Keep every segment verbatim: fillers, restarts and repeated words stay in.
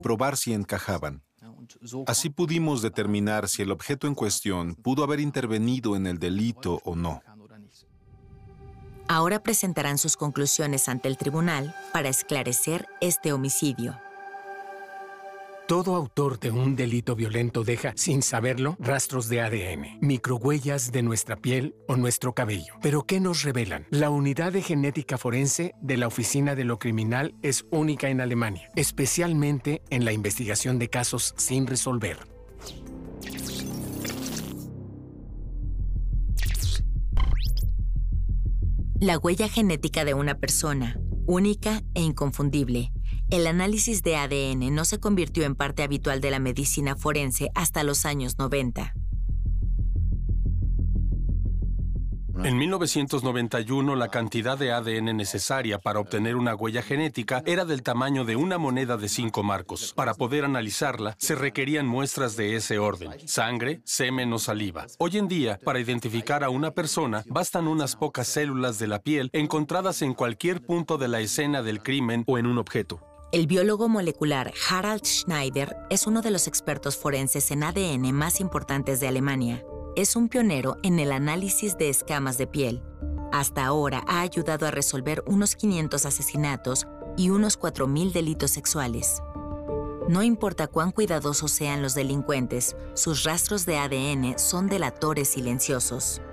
probar si encajaban. Así pudimos determinar si el objeto en cuestión pudo haber intervenido en el delito o no. Ahora presentarán sus conclusiones ante el tribunal para esclarecer este homicidio. Todo autor de un delito violento deja, sin saberlo, rastros de A D N, microhuellas de nuestra piel o nuestro cabello. ¿Pero qué nos revelan? La unidad de genética forense de la Oficina de lo Criminal es única en Alemania, especialmente en la investigación de casos sin resolver. La huella genética de una persona, única e inconfundible. El análisis de A D N no se convirtió en parte habitual de la medicina forense hasta los años noventa. En mil novecientos noventa y uno, la cantidad de A D N necesaria para obtener una huella genética era del tamaño de una moneda de cinco marcos. Para poder analizarla, se requerían muestras de ese orden: sangre, semen o saliva. Hoy en día, para identificar a una persona, bastan unas pocas células de la piel encontradas en cualquier punto de la escena del crimen o en un objeto. El biólogo molecular Harald Schneider es uno de los expertos forenses en A D N más importantes de Alemania. Es un pionero en el análisis de escamas de piel. Hasta ahora ha ayudado a resolver unos quinientos asesinatos y unos cuatro mil delitos sexuales. No importa cuán cuidadosos sean los delincuentes, sus rastros de A D N son delatores silenciosos.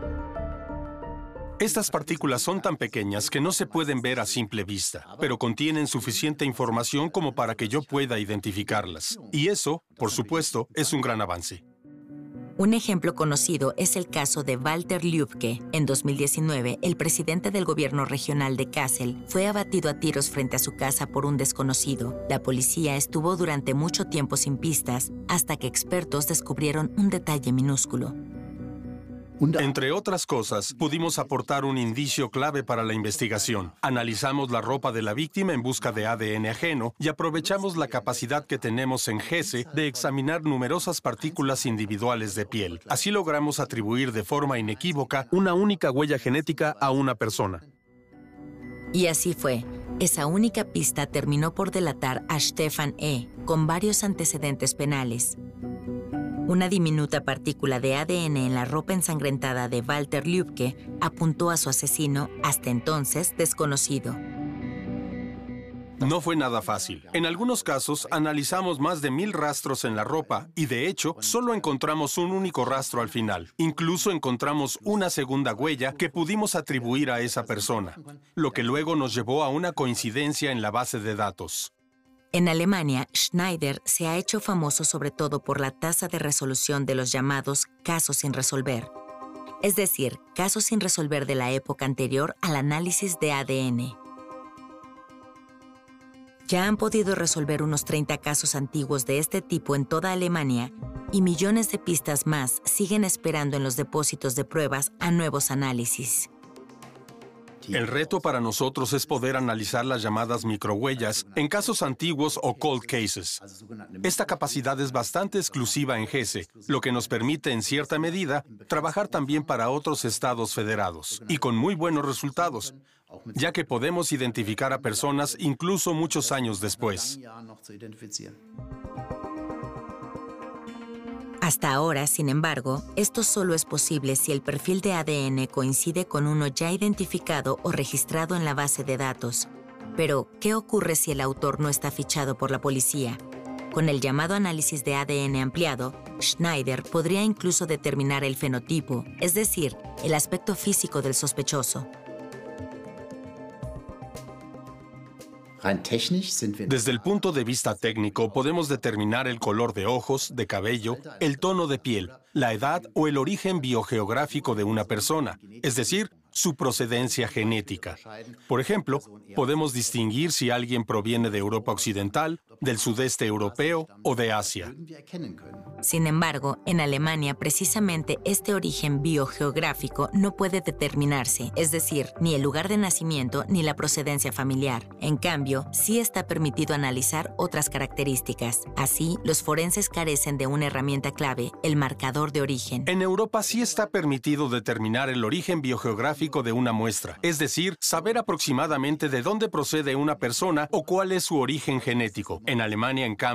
Estas partículas son tan pequeñas que no se pueden ver a simple vista, pero contienen suficiente información como para que yo pueda identificarlas. Y eso, por supuesto, es un gran avance. Un ejemplo conocido es el caso de Walter Lübke. En dos mil diecinueve, el presidente del gobierno regional de Kassel fue abatido a tiros frente a su casa por un desconocido. La policía estuvo durante mucho tiempo sin pistas, hasta que expertos descubrieron un detalle minúsculo. Entre otras cosas, pudimos aportar un indicio clave para la investigación. Analizamos la ropa de la víctima en busca de A D N ajeno y aprovechamos la capacidad que tenemos en Hesse de examinar numerosas partículas individuales de piel. Así logramos atribuir de forma inequívoca una única huella genética a una persona. Y así fue. Esa única pista terminó por delatar a Stefan E., con varios antecedentes penales. Una diminuta partícula de A D N en la ropa ensangrentada de Walter Lübke apuntó a su asesino, hasta entonces desconocido. No fue nada fácil. En algunos casos, analizamos más de mil rastros en la ropa y, de hecho, solo encontramos un único rastro al final. Incluso encontramos una segunda huella que pudimos atribuir a esa persona, lo que luego nos llevó a una coincidencia en la base de datos. En Alemania, Schneider se ha hecho famoso sobre todo por la tasa de resolución de los llamados casos sin resolver, es decir, casos sin resolver de la época anterior al análisis de A D N. Ya han podido resolver unos treinta casos antiguos de este tipo en toda Alemania y millones de pistas más siguen esperando en los depósitos de pruebas a nuevos análisis. El reto para nosotros es poder analizar las llamadas microhuellas en casos antiguos o cold cases. Esta capacidad es bastante exclusiva en Hesse, lo que nos permite, en cierta medida, trabajar también para otros estados federados, y con muy buenos resultados, ya que podemos identificar a personas incluso muchos años después. Hasta ahora, sin embargo, esto solo es posible si el perfil de A D N coincide con uno ya identificado o registrado en la base de datos. Pero, ¿qué ocurre si el autor no está fichado por la policía? Con el llamado análisis de A D N ampliado, Schneider podría incluso determinar el fenotipo, es decir, el aspecto físico del sospechoso. Desde el punto de vista técnico, podemos determinar el color de ojos, de cabello, el tono de piel, la edad o el origen biogeográfico de una persona, es decir, su procedencia genética. Por ejemplo, podemos distinguir si alguien proviene de Europa Occidental, del sudeste europeo o de Asia. Sin embargo, en Alemania, precisamente este origen biogeográfico no puede determinarse, es decir, ni el lugar de nacimiento ni la procedencia familiar. En cambio, sí está permitido analizar otras características. Así, los forenses carecen de una herramienta clave, el marcador de origen. En Europa sí está permitido determinar el origen biogeográfico de una muestra, es decir, saber aproximadamente de dónde procede una persona o cuál es su origen genético. En En Alemania, en cambio,